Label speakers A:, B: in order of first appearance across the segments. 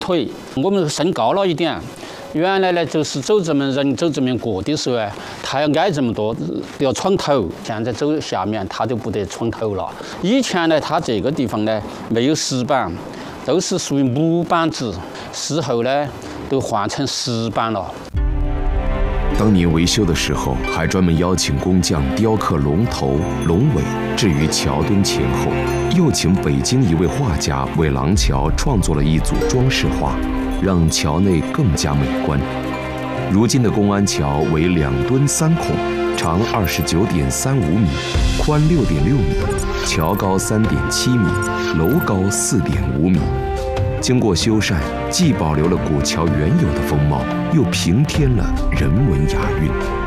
A: 腿，我们身高了一点。原来呢，就是走这么人走这么过的时候啊，他要挨这么多，要闯头。现在走下面，他就不得闯头了。以前呢，他这个地方呢没有石板，都是属于木板子，事后呢都换成石板了。
B: 当年维修的时候，还专门邀请工匠雕刻龙头、龙尾，置于桥墩前后，又请北京一位画家为廊桥创作了一组装饰画，让桥内更加美观。如今的公安桥为2墩3孔，长29.35米，宽6.6米，桥高3.7米，楼高4.5米。经过修缮，既保留了古桥原有的风貌，又平添了人文雅韵。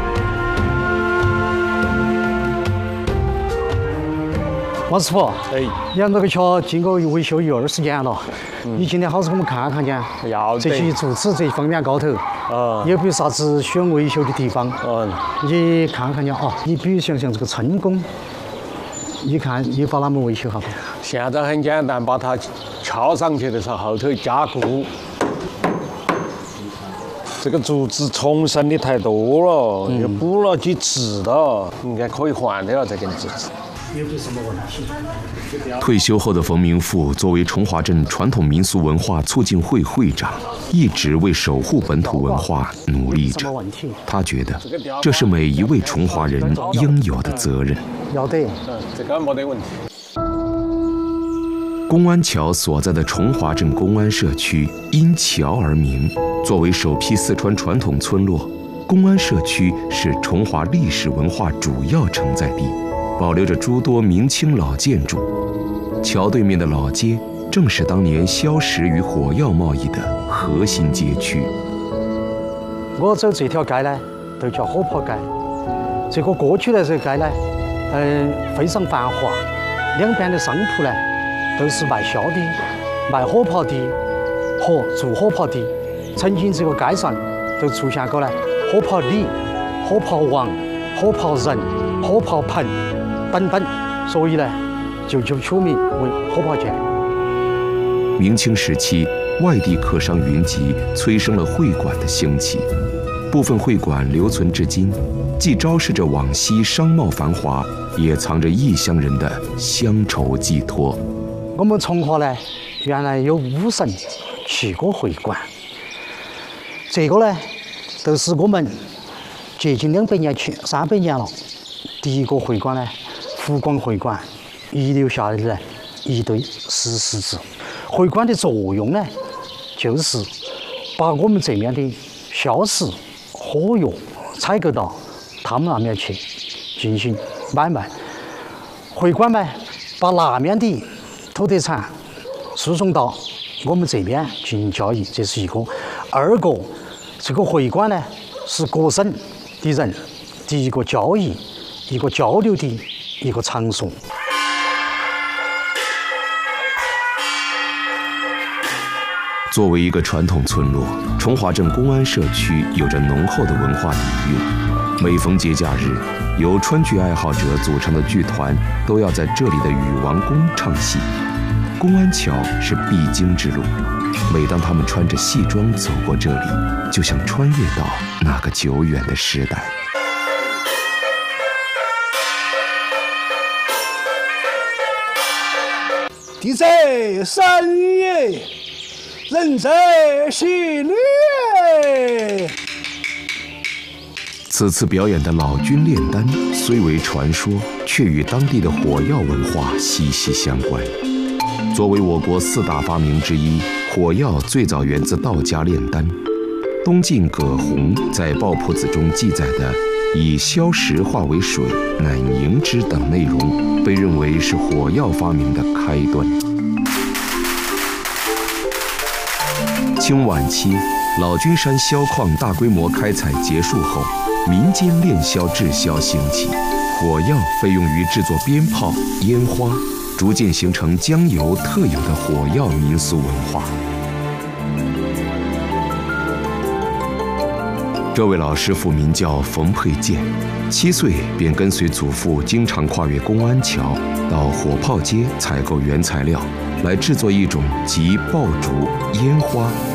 C: 王师傅，你看这个桥经过维修有20年了，你今天好生给我们看看见？这些柱子这方面高头，有没有啥子需要维修的地方？你看看见啊，你比如像这个撑工，你看你把它们维修好不？
D: 现在很简单，把它敲上去的时候，后头加固。这个柱子重生的太多了，又补了几次了，应该可以换掉了这根柱子。
C: 有没有什么问题？
B: 退休后的冯明富作为崇华镇传统民俗文化促进会会长，一直为守护本土文化努力着。他觉得这是每一位崇华人应有的责任。
C: 要得，
D: 这个没得问题。
B: 公安桥所在的崇华镇公安社区因桥而名。作为首批四川传统村落，公安社区是崇华历史文化主要承载地，保留着诸多明清老建筑。桥对面的老街正是当年硝石与火药贸易的核心街区。
C: 我走这条街呢，都叫火炮街。这个过去的这个街呢，非常繁华，两边的商铺呢都是卖硝的、卖火炮的和做火炮的。曾经这个街上都出现过呢火炮李、火炮王、火炮人、火炮棚等等，所以呢就取名为火炮街。
B: 明清时期，外地客商云集，催生了会馆的兴起。部分会馆留存至今，既昭示着往昔商贸繁华，也藏着异乡人的乡愁寄托。
C: 我们从化呢，原来有5省7个会馆。这个呢，都是我们接近200年前、300年了。第一个会馆呢，湖广会馆遗留下来的呢一堆石狮子。会馆的作用呢，就是把我们这面的硝石、火药采购到他们那边去进行买卖。会馆呢，把那面的土特产输送到我们这边进行交易，这是一个。二个，这个会馆呢是各省的人的一个交易、一个交流的一个场所。
B: 作为一个传统村落，崇华镇公安社区有着浓厚的文化底蕴。每逢节假日，由川剧爱好者组成的剧团都要在这里的禹王宫唱戏。公安桥是必经之路，每当他们穿着戏装走过这里，就像穿越到那个久远的时代。
E: 地者生也，人者心也。
B: 此次表演的老君炼丹虽为传说，却与当地的火药文化息息相关。作为我国4大发明之一，火药最早源自道家炼丹。东晋葛洪在《抱朴子》中记载的以硝石化为水，乃凝之等内容，被认为是火药发明的开端。清晚期，老君山硝矿大规模开采结束后，民间炼硝制硝兴起，火药被用于制作鞭炮、烟花，逐渐形成江油特有的火药民俗文化。这位老师傅名叫冯佩建，7岁便跟随祖父经常跨越公安桥到火炮街采购原材料， 来制作一种集爆竹、烟花、